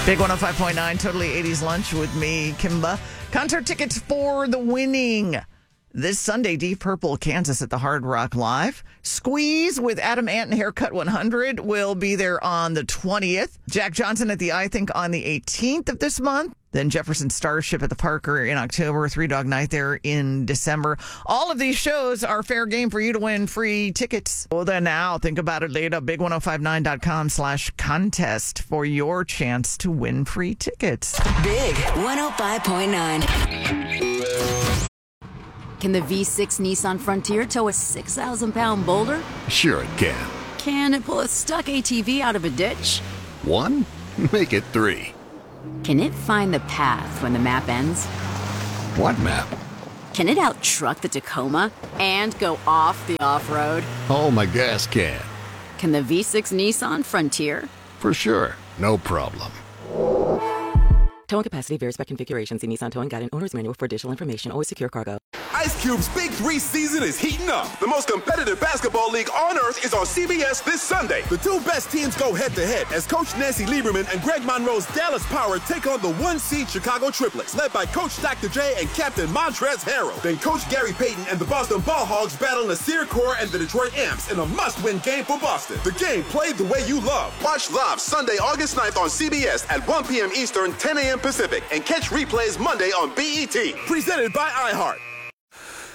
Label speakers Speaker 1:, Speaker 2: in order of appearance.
Speaker 1: Big 105.9, totally 80s lunch with me, Kimba. Concert tickets for the winning. This Sunday, Deep Purple, Kansas at the Hard Rock Live. Squeeze with Adam Ant and Haircut 100 will be there on the 20th. Jack Johnson at the I Think on the 18th of this month. Then Jefferson Starship at the Parker in October. Three Dog Night there in December. All of these shows are fair game for you to win free tickets. Well, then now, think about it later. Big1059.com/contest for your chance to win free tickets.
Speaker 2: Big 105.9. Can the V6 Nissan Frontier tow a 6,000-pound boulder?
Speaker 3: Sure it can.
Speaker 2: Can it pull a stuck ATV out of a ditch?
Speaker 3: 1? Make it 3.
Speaker 2: Can it find the path when the map ends?
Speaker 3: What map?
Speaker 2: Can it out-truck the Tacoma and go off the off-road?
Speaker 3: Oh, my gas can.
Speaker 2: Can the V6 Nissan Frontier?
Speaker 3: For sure. No problem.
Speaker 4: Towing capacity varies by configuration. See Nissan Towing Guide and Owner's Manual for additional information. Always secure cargo.
Speaker 5: Ice Cube's Big 3 season is heating up. The most competitive basketball league on earth is on CBS this Sunday. The two best teams go head-to-head as Coach Nancy Lieberman and Greg Monroe's Dallas Power take on the one-seed Chicago Triplets, led by Coach Dr. J and Captain Montrezl Harrell. Then Coach Gary Payton and the Boston Ball Hogs battle Nasir Kaur and the Detroit Amps in a must-win game for Boston. The game played the way you love. Watch live Sunday, August 9th on CBS at 1 p.m. Eastern, 10 a.m. Pacific, and catch replays Monday on BET. Presented by iHeart.